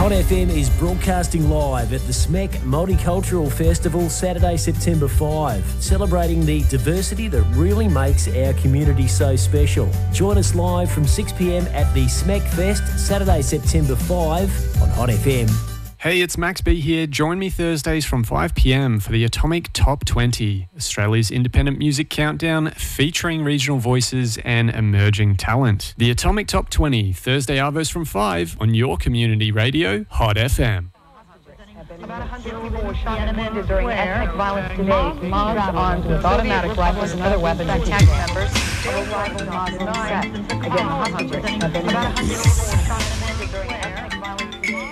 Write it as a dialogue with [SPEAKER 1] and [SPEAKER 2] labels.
[SPEAKER 1] Hot FM is broadcasting live at the SMEC Multicultural Festival Saturday, September 5, celebrating the diversity that really makes our community so special. Join us live from 6 p.m. at the SMEC Fest, Saturday, September 5 on Hot FM.
[SPEAKER 2] Hey, it's Max B here. Join me Thursdays from 5 p.m. for the Atomic Top 20, Australia's independent music countdown featuring regional voices and emerging talent. The Atomic Top 20, Thursday arvos from 5 on your community radio, Hot FM.
[SPEAKER 3] About 100 people were shot and wounded during ethnic violence today. Mobs armed with automatic rifles and other weapons attacked members of a rival mob in the set. Again, hostages have been